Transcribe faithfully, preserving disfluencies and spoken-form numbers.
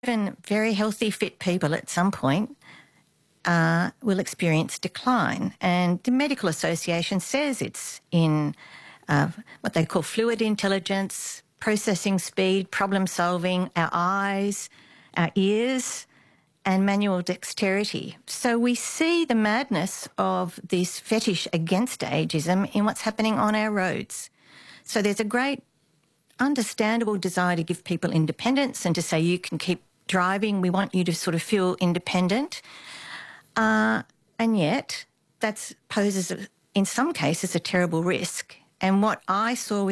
Even very healthy, fit people at some point uh, will experience decline. And the Medical Association says it's in uh, what they call fluid intelligence, processing speed, problem solving, our eyes, our ears, and manual dexterity. So we see the madness of this fetish against ageism in what's happening on our roads. So there's a great understandable desire to give people independence and to say you can keep driving, we want you to sort of feel independent. Uh, and yet that poses, a, in some cases, a terrible risk. And what I saw with